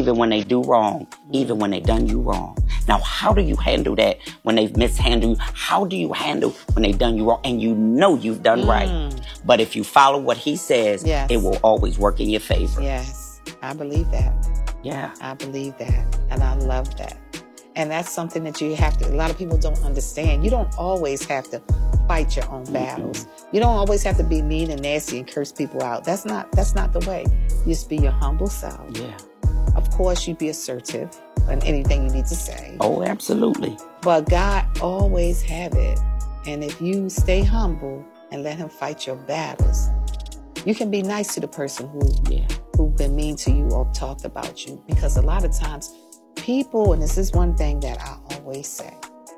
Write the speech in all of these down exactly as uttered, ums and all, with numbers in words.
even when they do wrong, even when they done you wrong. Now, how do you handle that when they've mishandled you? How do you handle when they've done you wrong and you know you've done mm. right? But if you follow what he says, yes. it will always work in your favor. Yes, I believe that. Yeah. I believe that. And I love that. And that's something that you have to, a lot of people don't understand. You don't always have to fight your own battles. You don't always have to be mean and nasty and curse people out. That's not, that's not the way. You just be your humble self. Yeah. Of course, you be assertive in anything you need to say. Oh, absolutely. But God always have it. And if you stay humble and let him fight your battles, you can be nice to the person who, yeah. who's been mean to you or talked about you. Because a lot of times, people, and this is one thing that I always say,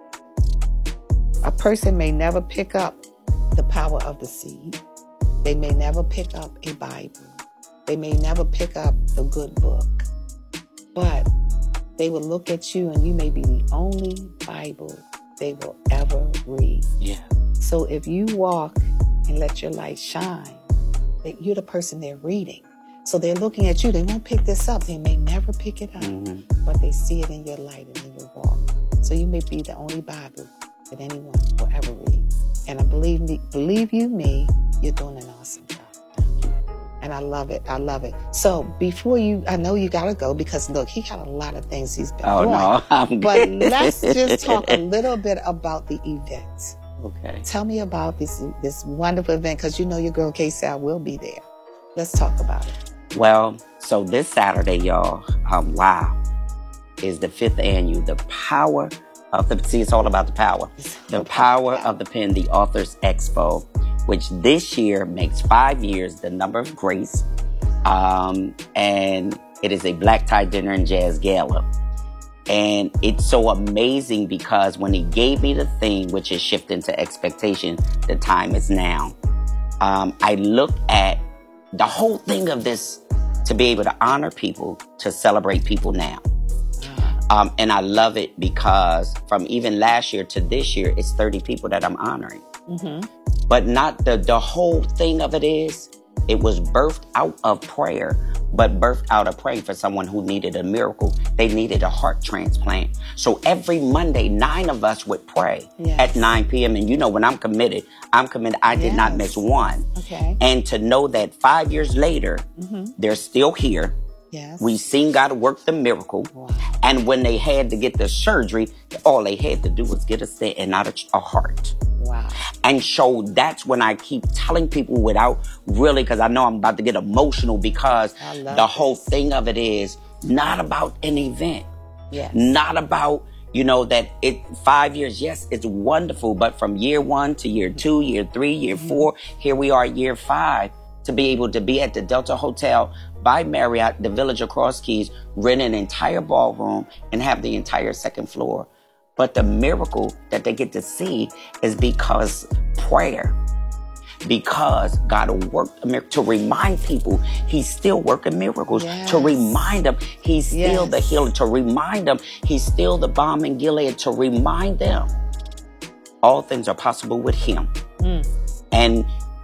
a person may never pick up the power of the seed. They may never pick up a Bible. They may never pick up the good book. But they will look at you and you may be the only Bible they will ever read. Yeah. So if you walk and let your light shine, that you're the person they're reading. So they're looking at you. They won't pick this up. They may never pick it up. Mm-hmm. But they see it in your light and in your walk. So you may be the only Bible that anyone will ever read. And I believe me, believe you me, you're doing an awesome job. And I love it. I love it. So before you, I know you got to go because look, he got a lot of things he's been oh, doing. No, I'm but let's just talk a little bit about the event. Okay. Tell me about this this wonderful event because you know your girl K-Sal will be there. Let's talk about it. Well, so this Saturday, y'all, um, wow, is the fifth annual, the power of the, see, it's all about the power. The power of the pen, the Authors Expo, which this year makes five years, the number of grace. Um, and it is a black tie dinner and jazz gala. And it's so amazing because when he gave me the theme, which is shifting to expectation, the time is now. Um, I look at the whole thing of this to be able to honor people, to celebrate people now. Um, and I love it because from even last year to this year, it's thirty people that I'm honoring. Mm-hmm. But not the, the whole thing of it is, it was birthed out of prayer, but birthed out of praying for someone who needed a miracle. They needed a heart transplant. So every Monday, nine of us would pray yes. at nine p.m. And you know, when I'm committed, I'm committed. I did yes. not miss one. Okay. And to know that five years later, mm-hmm. they're still here. Yes. We've seen God work the miracle. Wow. And when they had to get the surgery, all they had to do was get a stent and not a, a heart. Wow. And so that's when I keep telling people without really, because I know I'm about to get emotional because the this. whole thing of it is not about an event. Yes. Not about, you know, that it five years, yes, it's wonderful. But from year one to year two, year three, year mm-hmm. four, here we are, year five, to be able to be at the Delta Hotel by Marriott, the Village of Cross Keys, rent an entire ballroom and have the entire second floor. But the miracle that they get to see is because prayer, because God worked a miracle to remind people he's still working miracles, yes. to remind them he's still yes. the healer, to remind them he's still the balm in Gilead, to remind them all things are possible with him. Mm. And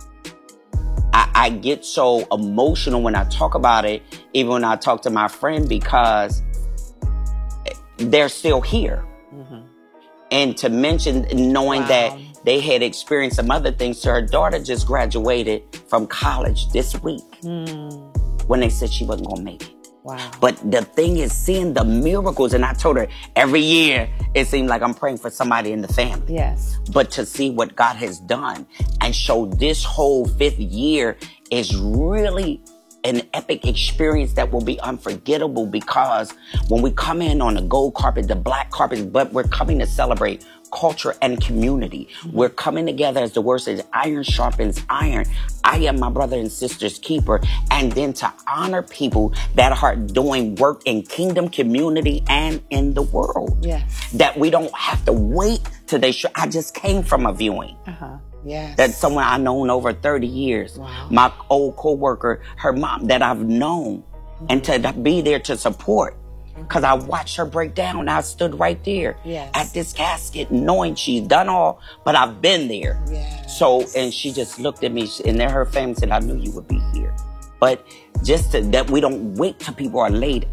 I, I get so emotional when I talk about it, even when I talk to my friend, because they're still here. Mm-hmm. And to mention, knowing wow. that they had experienced some other things. So her daughter just graduated from college this week mm. when they said she wasn't going to make it. Wow. But the thing is seeing the miracles. And I told her every year, it seemed like I'm praying for somebody in the family. Yes. But to see what God has done and show this whole fifth year is really an epic experience that will be unforgettable, because when we come in on the gold carpet, the black carpet, but we're coming to celebrate culture and community. Mm-hmm. We're coming together, as the word says, iron sharpens iron. I am my brother and sister's keeper. And then to honor people that are doing work in kingdom, community, and in the world. Yes. That we don't have to wait till they show. I just came from a viewing. Uh-huh. Yes. That's someone I've known over thirty years. Wow. My old coworker, her mom that I've known, mm-hmm. and to be there to support. Because I watched her break down. I stood right there yes. at this casket knowing she's done all, but I've been there. Yes. So, and she just looked at me, and then her family said, I knew you would be here. But just to, that we don't wait till people are laid out. Yes.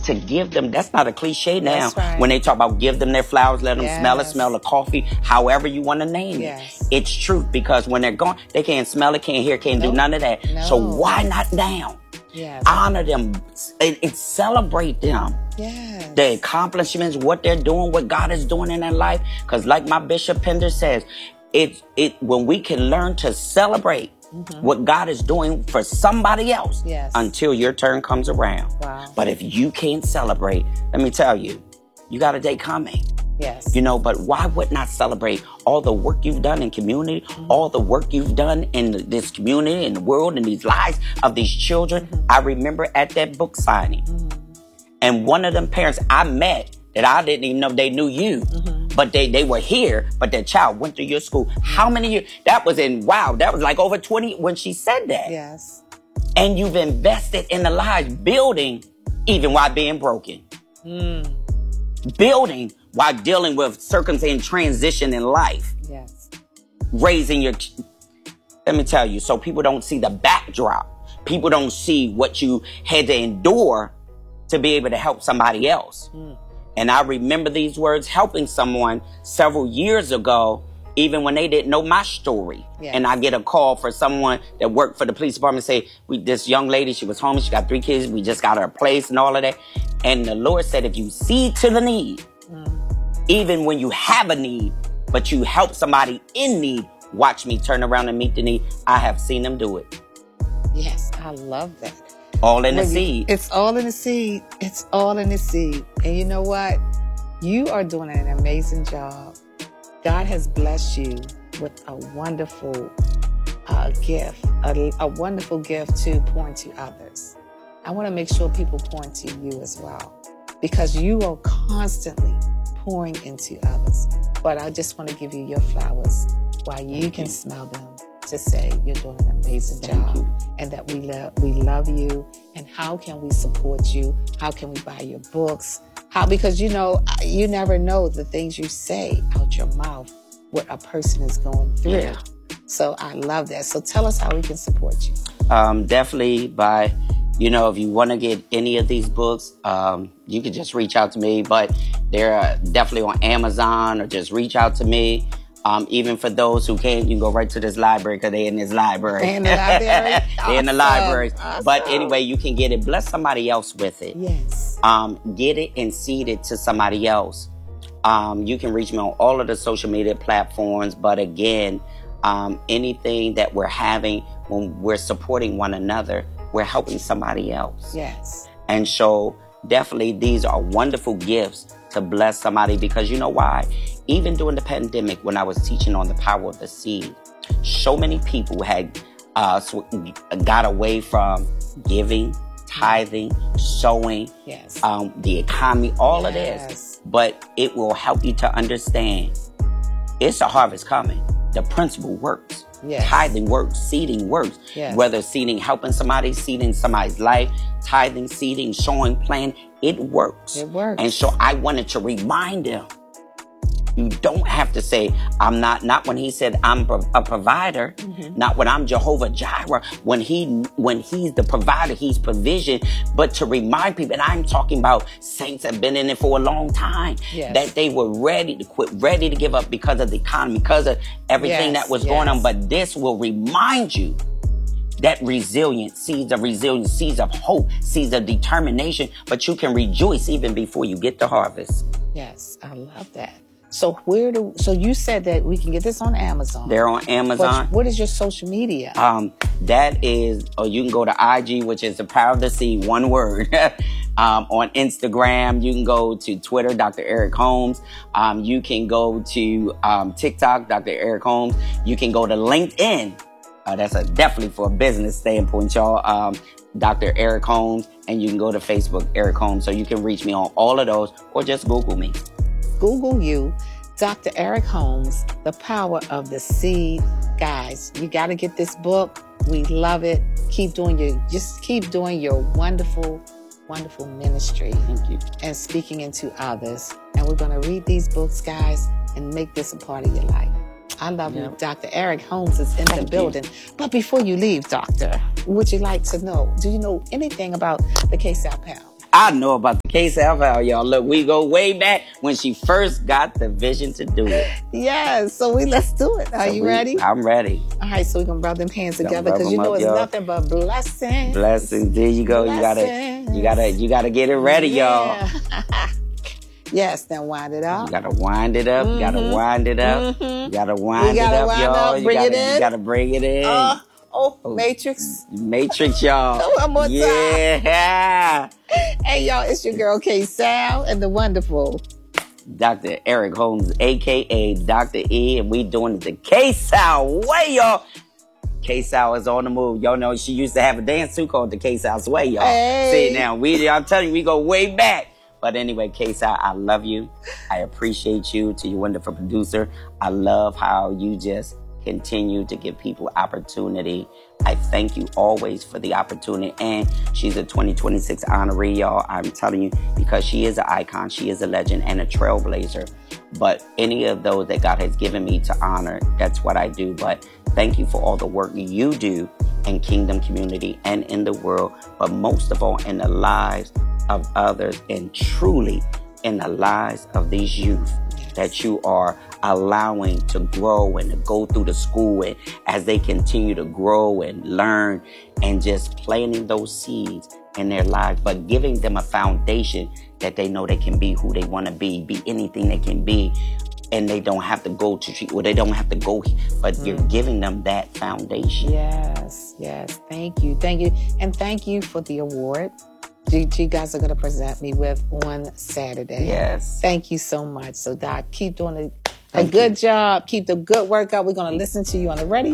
to give them. That's not a cliche now. That's right. When they talk about give them their flowers, let them Yes. smell it, smell the coffee, however you want to name Yes. it. It's truth, because when they're gone, they can't smell it, can't hear, can't Nope. do none of that. No. So why not now? Yes. Honor them and, and celebrate them. Yes. The accomplishments, what they're doing, what God is doing in their life. Because like my Bishop Pender says, it, it, when we can learn to celebrate mm-hmm. what God is doing for somebody else yes. until your turn comes around. Wow. But if you can't celebrate, let me tell you, you got a day coming. Yes. You know, but why would not celebrate all the work you've done in community, mm-hmm. all the work you've done in this community, in the world, in these lives of these children? Mm-hmm. I remember at that book signing, mm-hmm. and one of them parents I met that I didn't even know they knew you, mm-hmm. but they, they were here, but their child went to your school. Mm-hmm. How many years? That was in, wow, that was like over twenty when she said that. Yes. And you've invested in the lives, building even while being broken. Mm. Building while dealing with circumstance transition in life. Yes. Raising your, let me tell you, so people don't see the backdrop. People don't see what you had to endure to be able to help somebody else. Mm. And I remember these words helping someone several years ago, even when they didn't know my story. Yes. And I get a call for someone that worked for the police department, say, we, this young lady, she was homeless, she got three kids, we just got her a place and all of that. And the Lord said, if you see to the need, mm. even when you have a need, but you help somebody in need, watch me turn around and meet the need. I have seen them do it. Yes, I love that. All in well, the seed. It's all in the seed. It's all in the seed. And you know what? You are doing an amazing job. God has blessed you with a wonderful uh, gift, a, a wonderful gift to pour into others. I want to make sure people pour into you as well, because you are constantly pouring into others. But I just want to give you your flowers while you Thank can you. Smell them, to say you're doing an amazing Thank job you. And that we love we love you. And how can we support you? How can we buy your books? How, because you know, you never know the things you say out your mouth, what a person is going through. Yeah. So I love that. So tell us how we can support you. Um, definitely by, you know, if you want to get any of these books, um, you can just reach out to me. But they're uh, definitely on Amazon, or just reach out to me. Um, even for those who can't, you can go right to this library, because they're in this library. They're in the library. They're awesome. in the library. Awesome. But anyway, you can get it. Bless somebody else with it. Yes. Um, get it and seed it to somebody else. Um, you can reach me on all of the social media platforms. But again, um, anything that we're having when we're supporting one another, we're helping somebody else. Yes. And so definitely these are wonderful gifts to bless somebody, because you know why? Even during the pandemic, when I was teaching on the power of the seed, so many people had uh, sw- got away from giving, tithing, sowing, yes. um, the economy, all yes. of this. But it will help you to understand it's a harvest coming. The principle works. Yes. Tithing works. Seeding works. Yes. Whether seeding, helping somebody, seeding somebody's life, tithing, seeding, sowing, planting, it works. It works. And so I wanted to remind them, you don't have to say, I'm not, not when he said I'm a provider, mm-hmm. not when I'm Jehovah Jireh, when he, when he's the provider, he's provision, but to remind people, and I'm talking about saints that have been in it for a long time, yes. that they were ready to quit, ready to give up because of the economy, because of everything yes. that was yes. going on. But this will remind you that resilience, seeds of resilience, seeds of hope, seeds of determination, but you can rejoice even before you get the harvest. Yes, I love that. So where do, so you said that we can get this on Amazon. They're on Amazon. But what is your social media? Um, that is, or you can go to I G, which is the Power of the Seed, one word. um, on Instagram, you can go to Twitter, Doctor Eric Holmes. Um, you can go to um, TikTok, Doctor Eric Holmes. You can go to LinkedIn. Uh, that's a, definitely for a business standpoint, y'all. Um, Doctor Eric Holmes, and you can go to Facebook, Eric Holmes. So you can reach me on all of those, or just Google me. Google you, Doctor Eric Holmes, The Power of the Seed. Guys, you got to get this book. We love it. Keep doing your, just keep doing your wonderful, wonderful ministry. Thank you. And speaking into others. And we're going to read these books, guys, and make this a part of your life. I love yep. you. Doctor Eric Holmes is in Thank the building. You. But before you leave, Doctor, would you like to know, do you know anything about the K-Sal Pound? I know about the K-Sal, y'all. Look, we go way back when she first got the vision to do it. Yes, so we let's do it. Are So you we- ready? I'm ready. All right, so we're gonna rub them hands Gonna together rub because you them know up, it's y'all. nothing but blessings. Blessings. There you go. You gotta, Blessings. you gotta, you gotta get it ready, y'all. Yeah. Yes, then wind it up. You gotta wind it up. You gotta Mhm. wind it up. Mhm. You gotta wind gotta it up, wind y'all. up, You bring gotta, it in. You gotta bring it in. Uh, oh, Oh. Matrix. Matrix, y'all. One more time. Yeah. Hey, y'all, it's your girl K-Sal and the wonderful. Doctor Eric Holmes, a k a. Doctor E, and we doing it the K-Sal way, y'all. K-Sal is on the move. Y'all know she used to have a dance too called the K-Sal's Way, y'all. Hey. See, now, we, I'm telling you, we go way back. But anyway, K-Sal, I love you. I appreciate you, to your wonderful producer. I love how you just continue to give people opportunity. I thank you always for the opportunity. And she's a twenty twenty-six honoree, y'all. I'm telling you, because she is an icon, she is a legend and a trailblazer. But any of those that God has given me to honor, that's what I do. But thank you for all the work you do in Kingdom community and in the world, but most of all in the lives of others, and truly in the lives of these youth that you are allowing to grow and to go through the school, and as they continue to grow and learn, and just planting those seeds in their lives, but giving them a foundation that they know they can be who they want to be, be anything they can be, and they don't have to go to treat, or they don't have to go, but mm. you're giving them that foundation. Yes, yes. Thank you. Thank you. And thank you for the award. You, you guys are going to present me with on Saturday. Yes. Thank you so much. So, Doc, keep doing a, a Thank good you. job. Keep the good work up. We're going to listen to you on the radio.